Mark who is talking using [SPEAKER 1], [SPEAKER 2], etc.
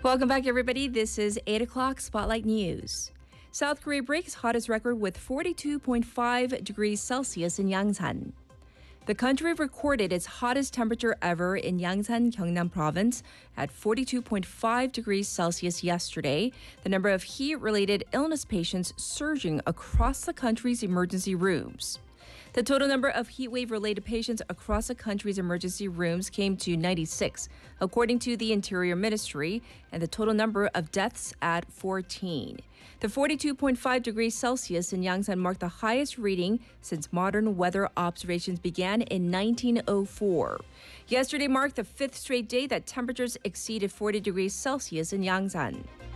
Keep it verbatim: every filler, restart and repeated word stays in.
[SPEAKER 1] Welcome back, everybody. This is eight o'clock Spotlight News. South Korea breaks hottest record with forty-two point five degrees Celsius in Yangsan. The country recorded its hottest temperature ever in Yangsan, Gyeongnam Province at forty-two point five degrees Celsius yesterday, the number of heat-related illness patients surging across the country's emergency rooms. The total number of heatwave-related patients across the country's emergency rooms came to ninety-six, according to the Interior Ministry, and the total number of deaths at fourteen. The forty-two point five degrees Celsius in Yangsan marked the highest reading since modern weather observations began in nineteen oh four. Yesterday marked the fifth straight day that temperatures exceeded forty degrees Celsius in Yangsan.